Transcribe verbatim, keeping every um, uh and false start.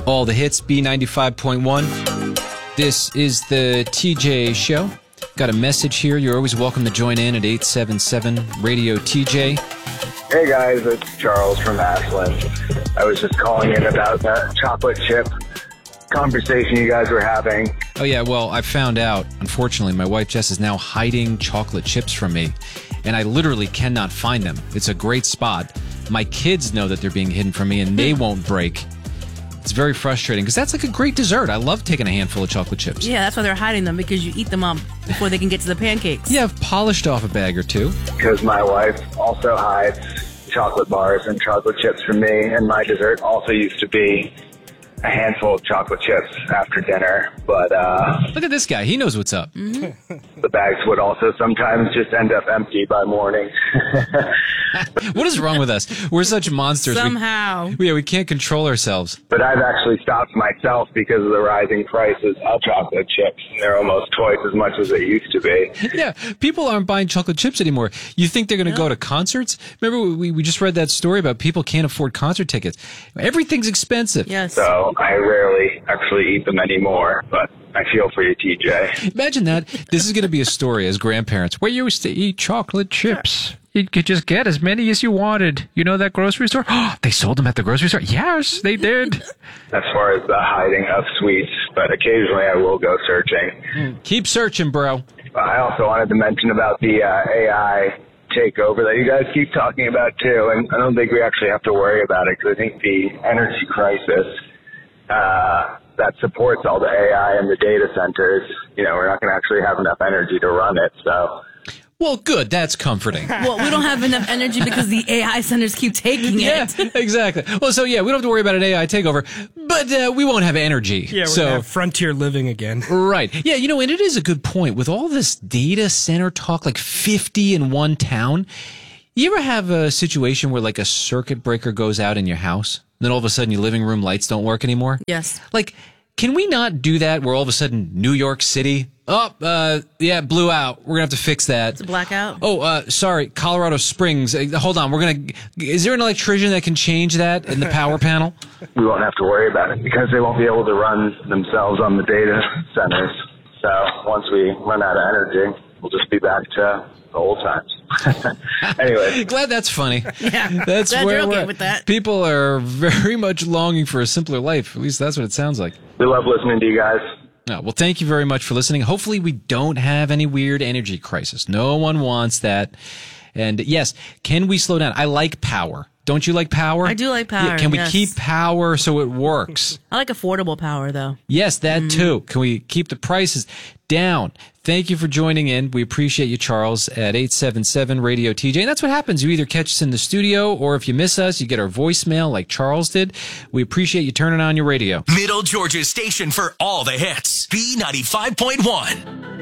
All the hits, B ninety-five point one. This is the T J Show. Got a message here. You're always welcome to join in at eight seven seven radio T J. Hey guys, it's Charles from Ashland. I was just calling in about that chocolate chip conversation you guys were having. Oh yeah, well, I found out, unfortunately, my wife Jess is now hiding chocolate chips from me, and I literally cannot find them. It's a great spot. My kids know that they're being hidden from me, and they won't break. It's very frustrating, because that's like a great dessert. I love taking a handful of chocolate chips. Yeah, that's why they're hiding them, because you eat them up before they can get to the pancakes. Yeah, I've polished off a bag or two. Because my wife also hides chocolate bars and chocolate chips from me, and my dessert also used to be a handful of chocolate chips after dinner, but uh, look at this guy. He knows what's up. Mm-hmm. The bags would also sometimes just end up empty by morning. What is wrong with us? We're such monsters. Somehow. We, yeah, we can't control ourselves. But I've actually stopped myself because of the rising prices of chocolate chips. They're almost twice as much as they used to be. Yeah, people aren't buying chocolate chips anymore. You think they're going to no. go to concerts? Remember, we, we just read that story about people can't afford concert tickets. Everything's expensive. Yes. So I rarely actually eat them anymore, but I feel for you, T J. Imagine that. This is going to be a story as grandparents. We used to eat chocolate chips. You could just get as many as you wanted. You know that grocery store? Oh, they sold them at the grocery store? Yes, they did. As far as the hiding of sweets, but occasionally I will go searching. Mm. Keep searching, bro. I also wanted to mention about the uh, A I takeover that you guys keep talking about, too, and I don't think we actually have to worry about it, because I think the energy crisis uh, that supports all the A I and the data centers, you know, we're not going to actually have enough energy to run it, so... Well, good. That's comforting. Well, we don't have enough energy because the A I centers keep taking it. Yeah, exactly. Well, so yeah, we don't have to worry about an A I takeover, but uh, we won't have energy. Yeah, we're so, gonna have frontier living again. Right. Yeah, you know, and it is a good point. With all this data center talk, like fifty in one town, you ever have a situation where like a circuit breaker goes out in your house, and then all of a sudden your living room lights don't work anymore? Yes. Like, can we not do that where all of a sudden New York City... Oh, uh, yeah, it blew out. We're going to have to fix that. It's a blackout. Oh, uh, sorry, Colorado Springs. Uh, hold on, we're going to... Is there an electrician that can change that in the power panel? We won't have to worry about it because they won't be able to run themselves on the data centers. So once we run out of energy, we'll just be back to the old times. Anyway. Glad that's funny. Yeah, that's glad where you're okay we're- with that. People are very much longing for a simpler life. At least that's what it sounds like. We love listening to you guys. Oh, well, thank you very much for listening. Hopefully we don't have any weird energy crisis. No one wants that. And yes, can we slow down? I like power. Don't you like power? I do like power, Yeah, can we yes. keep power so it works? I like affordable power, though. Yes, that too. Can we keep the prices down? Thank you for joining in. We appreciate you, Charles, at eight seven seven radio T J. And that's what happens. You either catch us in the studio, or if you miss us, you get our voicemail like Charles did. We appreciate you turning on your radio. Middle Georgia's station for all the hits. B ninety-five point one.